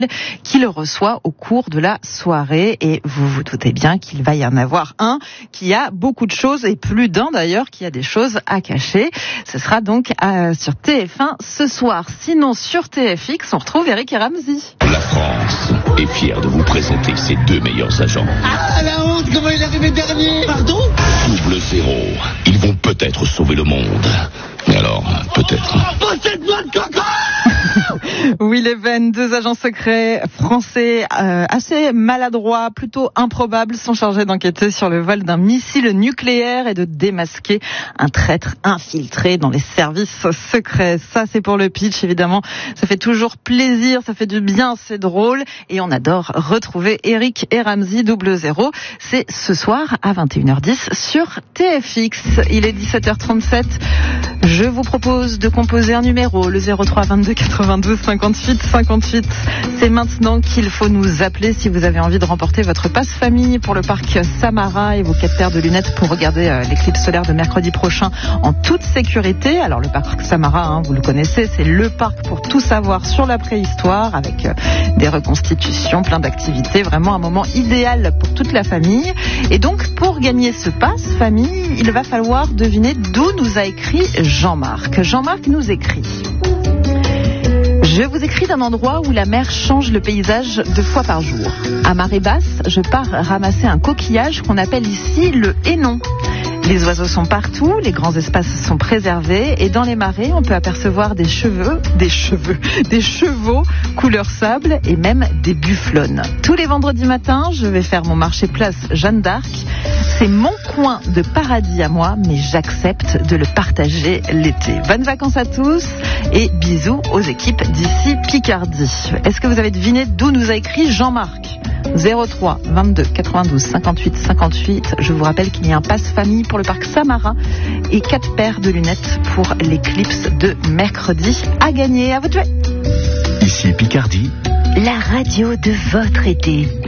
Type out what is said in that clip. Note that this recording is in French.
qui le reçoit au cours de la soirée. Et vous vous doutez bien qu'il va y en avoir un qui a beaucoup de choses, et plus d'un d'ailleurs, qui a des choses à cacher. Ce sera donc sur TF1 ce soir. Sinon, sur TFX, on retrouve Eric et Ramzy. La France est fière de vous présenter ses deux meilleurs agents. Ah, la honte, comment il est arrivé dernier? Pardon? Double zéro. Ils vont peut-être sauver le monde. Mais alors, peut-être. Oh, cette noix de coco! Will Even, deux agents secrets français assez maladroits, plutôt improbables, sont chargés d'enquêter sur le vol d'un missile nucléaire et de démasquer un traître infiltré dans les services secrets. Ça, c'est pour le pitch, évidemment. Ça fait toujours plaisir, ça fait du bien, c'est drôle. Et on adore retrouver Eric et Ramzy, double zéro. C'est ce soir à 21h10 sur TFX. Il est 17h37. Je vous propose de composer un numéro, le 03 22 92 58 58. C'est maintenant qu'il faut nous appeler si vous avez envie de remporter votre passe-famille pour le parc Samara et vos 4 paires de lunettes pour regarder l'éclipse solaire de mercredi prochain en toute sécurité. Alors le parc Samara, vous le connaissez, c'est le parc pour tout savoir sur la préhistoire, avec des reconstitutions, plein d'activités, vraiment un moment idéal pour toute la famille. Et donc pour gagner ce passe-famille, il va falloir deviner d'où nous a écrit Jean-Marc. Jean-Marc nous écrit: je vous écris d'un endroit où la mer change le paysage 2 fois par jour. À marée basse, je pars ramasser un coquillage qu'on appelle ici le hénon. Les oiseaux sont partout, les grands espaces sont préservés et dans les marées, on peut apercevoir des chevaux couleur sable et même des bufflonnes. Tous les vendredis matins, je vais faire mon marché place Jeanne d'Arc. C'est mon coin de paradis à moi, mais j'accepte de le partager l'été. Bonnes vacances à tous et bisous aux équipes d'ici Picardie. Est-ce que vous avez deviné d'où nous a écrit Jean-Marc ? 03 22 92 58 58. Je vous rappelle qu'il y a un passe-famille pour le parc Samara et 4 paires de lunettes pour l'éclipse de mercredi à gagner. À vous de jouer. Ici Picardie, la radio de votre été.